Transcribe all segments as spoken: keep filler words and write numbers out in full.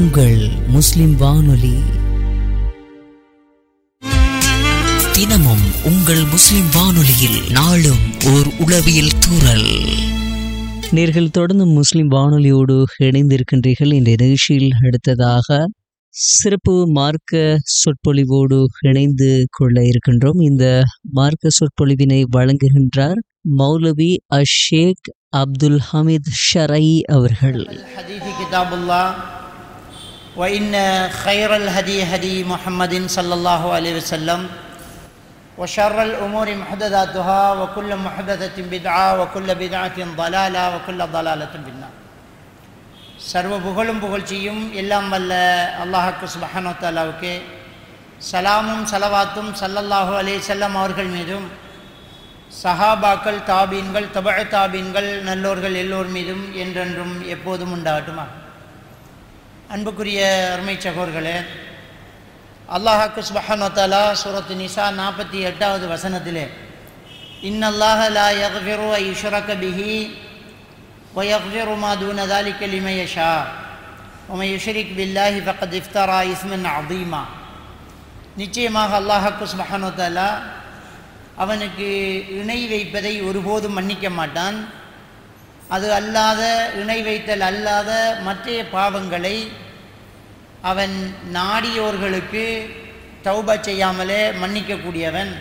உங்கள் முஸ்லிம் வானொலி. தினமும் உங்கள் முஸ்லிம் வானொலியில் நாளும் ஓர் உளவியல் தூறல். நேர்கள் தொடர்ந்து முஸ்லிம் வானொலியோடு இணைந்திருக்கின்றீர்கள். இந்த நிகழ்ச்சியில் அடுத்ததாக சிறப்பு மார்க்க சொற்பொழிவோடு இணைந்து கொள்ள இருக்கின்றோம். இந்த மார்க்க சொற்பொழிவினை வழங்குகின்றார் மௌலவி அஷேக் அப்துல் ஹமீத் ஷரை அவர்கள். وإن خير الهدي هدي محمد صلى الله عليه وسلم وشر الأمور محدثاتها وكل محدثة بدعة وكل بدعة ضلالة وكل ضلالة في النار. சர்வ புகழும் புகழ்ச்சியும் எல்லாம் வல்ல அல்லாஹ்வுக்கு சுப்ஹானஹு வ தஆலாவுக்கு சலாமும் சலவாத்தும் ஸல்லல்லாஹு அலைஹி வஸல்லம் அவர்கள் மீதும் சஹாபாக்கள், தாபீன்கள், தபஅ தாபீன்கள், நல்லோர்கள் எல்லோர் மீதும் என்றென்றும் எப்போதும் உண்டாகட்டுமா. அன்புக்குரிய அருமை சகோதரர்களே, அல்லாஹ்வுக்கு சுப்ஹானஹு வ தஆலா சூரத்து நிசா நாற்பத்தி எட்டாவது வசனத்திலே இன்னல்லாஹ லா யக்ஃபிரு அன் யுஷ்ரக பிஹி வ யக்ஃபிரு மா தூன ذلك லிமன் யஷா வ மன் யுஷ்ரிக் பில்லாஹி ஃபக்கத் இஃப்தரா இஸ்மன் அதீமா. நிச்சயமாக அல்லாஹ்வுக்கு சுப்ஹானஹு வ தஆலா அவனுக்கு இணை வைப்பதை ஒருபோதும் மன்னிக்க மாட்டான். அது அல்லாத, இணை வைத்தல் அல்லாத மற்ற பாவங்களை அவன் நாடியோர்களுக்கு தௌபா செய்யாமலே மன்னிக்கக்கூடியவன்.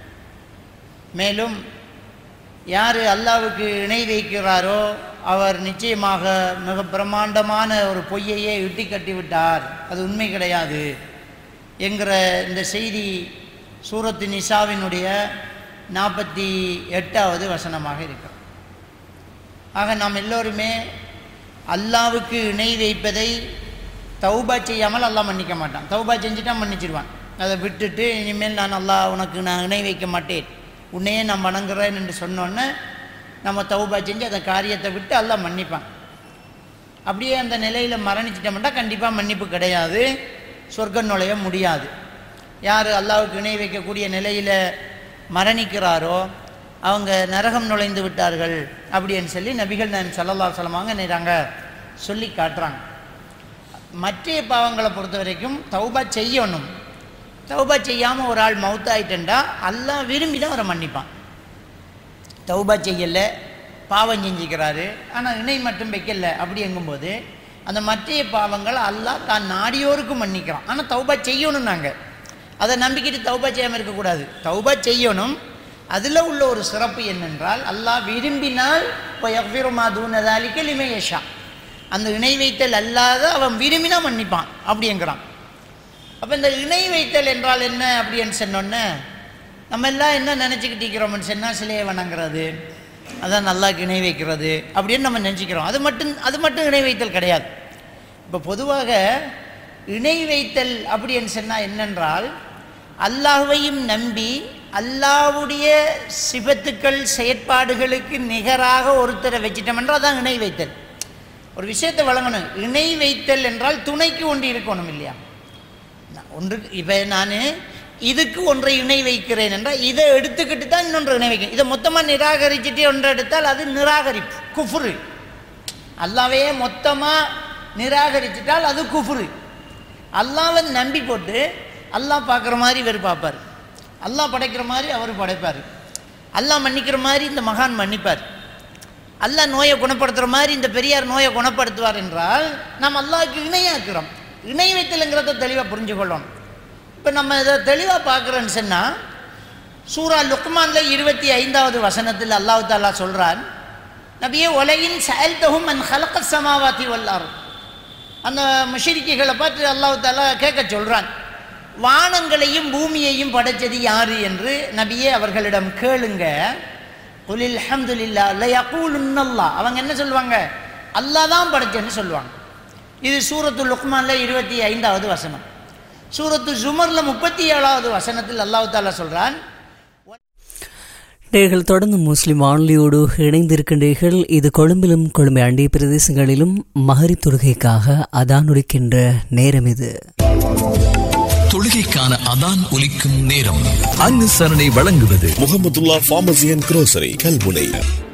மேலும் யார் அல்லாஹ்வுக்கு இணை வைக்கிறாரோ அவர் நிச்சயமாக மிக பிரம்மாண்டமான ஒரு பொய்யையே இட்டி கட்டிவிட்டார், அது உண்மை கிடையாது என்கிற இந்த செய்தி சூரத்து நிசாவினுடைய நாற்பத்தி எட்டாவது வசனமாக இருக்கிறது. ஆக நாம் எல்லோருமே அல்லாஹ்வுக்கு இணை வைப்பதை தௌபா செய்யாமல் அல்லாஹ் மன்னிக்க மாட்டான். தௌபா செஞ்சுட்டா மன்னிச்சிடுவான். அதை விட்டுட்டு இனிமேல் நான் அல்லாஹ் உனக்கு நான் இணை வைக்க மாட்டேன், உன்னையே நான் வணங்குறேன் என்று சொன்னோன்னே நம்ம தௌபா செஞ்சு அந்த காரியத்தை விட்டு அல்லாஹ் மன்னிப்பான். அப்படியே அந்த நிலையில் மரணிச்சிட்டோம்னா கண்டிப்பாக மன்னிப்பு கிடையாது, சொர்க்கம் நுழைய முடியாது. யார் அல்லாஹ்வுக்கு இணை வைக்கக்கூடிய நிலையில் மரணிக்கிறாரோ அவங்க நரகம் நுழைந்து விட்டார்கள் அப்படின்னு சொல்லி நபிகள் நாயகம் ஸல்லல்லாஹு அலைஹி வஸல்லம் அவங்க நேராங்க சொல்லி காட்டுறாங்க. மற்ற பாவங்களை பொறுத்த வரைக்கும் தௌபா செய்யணும். தௌபா செய்யாமல் ஒரு ஆள் மௌத்தாயிட்டா அல்லாஹ் விரும்பி தான் அவரை மன்னிப்பான். தௌபா செய்யலை, பாவம் செஞ்சுக்கிறாரு, ஆனால் இணை மட்டும் வைக்கல அப்படி எங்கும்போது அந்த மற்ற பாவங்கள் அல்லாஹ் தான் நாடியோருக்கு மன்னிக்கிறான். ஆனால் தௌபா செய்யணும். நாங்கள் அதை நம்பிக்கிட்டு தௌபா செய்யாமல் இருக்கக்கூடாது, தௌபா செய்யணும். அதில் உள்ள ஒரு சிறப்பு என்னென்றால் அல்லாஹ் விரும்பினால் யக்ஃபிரு மா தூன ذلك லிமன் யஷா, அந்த இணை வைத்தல் அல்லாத அவன் விரும்பினா மன்னிப்பான் அப்படிங்கிறான். அப்போ இந்த இணை வைத்தல் என்றால் என்ன அப்படின்னு சொன்னோன்னே நம்ம எல்லாம் என்ன நினச்சிக்கிட்டு இருக்கிறோம்னு சொன்னால் சிலையை வணங்குறது, அதான் அல்லாஹ்க்கு இணை வைக்கிறது அப்படின்னு நம்ம நினச்சிக்கிறோம். அது மட்டும் அது மட்டும் இணை வைத்தல் கிடையாது. இப்போ பொதுவாக இணை வைத்தல் அப்படின்னு சொன்னால் என்னென்றால் அல்லாஹ்வையும் நம்பி அல்லாஹ்வுடைய சிபத்துக்கள் செயற்பாடுகளுக்கு நிகராக ஒருத்தரை வச்சிட்டோம் என்றால் தான் இணை வைத்தல். ஒரு விஷயத்தை வழங்கணும். இணை வைத்தல் என்றால் துணைக்கு ஒன்று இருக்கணும் இல்லையா? ஒன்று இப்போ நான் இதுக்கு ஒன்றை இணை வைக்கிறேன் என்றால் இதை எடுத்துக்கிட்டு தான் இன்னொன்று இணை வைக்கிறேன். இதை மொத்தமாக நிராகரிச்சுட்டு ஒன்றை எடுத்தால் அது நிராகரிப்பு, குஃப்ரு. அல்லாஹ்வையே மொத்தமாக நிராகரிச்சிட்டால் அது குஃப்ரு. அல்லாஹ்வை நம்பி போட்டு அல்லாஹ் பார்க்குற மாதிரி இவர் பார்ப்பார், அல்லாஹ் படைக்கிற மாதிரி அவர் படைப்பார், அல்லாஹ் மன்னிக்கிற மாதிரி இந்த மகான் மன்னிப்பார், அல்லாஹ் நோயை குணப்படுத்துகிற மாதிரி இந்த பெரியார் நோயை குணப்படுத்துவார் என்றால் நாம் அல்லாஹ்வுக்கு இணையாக்குறோம். இணை வைத்தலுங்கிறத தெளிவாக புரிஞ்சு கொள்ளணும். இப்போ நம்ம இதை தெளிவாக பார்க்குறோன்னு சொன்னால் சூரா லுக்மானில் இருபத்தி ஐந்தாவது வசனத்தில் அல்லாஹ் தஆலா சொல்கிறான், நபியே ஒலையின் சஅல்தஹும் மன் ஹலகஸ் ஸமாவாதி வல் அர்த். அந்த முஷ்ரிக்குகளை பார்த்து அல்லாஹ் தஆலா கேட்க சொல்கிறான், வானங்களையும் பூமியையும் படைத்தது யாரு என்று நபியே அவர்களிடம் கேளுங்க. குலில் அல்ஹம்துலில்லாஹ் லயகூலுன்னல்லாஹ், அவங்க என்ன சொல்லுவாங்க? அல்லாஹ் தான் படைச்சேன்னு சொல்லுவாங்க. இது சூரத்து லுக்மானில் இருபத்தி ஐந்தாவது வசனம். சூரத்து ஜுமரில் முப்பத்தி ஏழாவது வசனத்தில் அல்லாஹ் தஆலா சொல்கிறான், நீங்கள் தொடர்ந்து முஸ்லிம் வானொலியோடு இணைந்திருக்கின்றீர்கள். இது கொழும்பிலும் கொழும்பை அண்டிய பிரதேசங்களிலும் மகரிப் தொழுகைக்காக அதான் ஒலிக்கின்ற நேரம். இது தொழுகைக்கான அதான் ஒலிக்கும் நேரம். அனுசரணை வழங்குவது முஹம்மதுல்லாஹ் ஃபார்மசி அண்ட் குரோசரி கல்முனை.